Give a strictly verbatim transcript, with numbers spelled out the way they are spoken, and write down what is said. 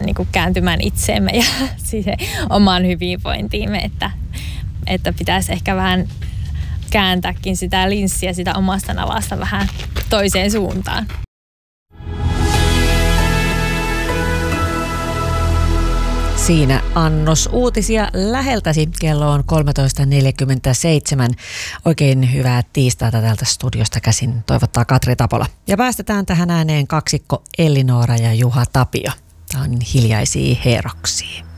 niin kuin kääntymään itseemme ja siihen omaan hyvinvointiimme, että, että pitäisi ehkä vähän kääntääkin sitä linssiä sitä omasta navasta vähän toiseen suuntaan. Siinä annos uutisia läheltäsi. Kello on kolmetoista neljäkymmentäseitsemän. Oikein hyvää tiistaita täältä studiosta käsin toivottaa Katri Tapola. Ja päästetään tähän ääneen kaksikko Ellinora ja Juha Tapio. Tämä on Hiljaisia heroksia.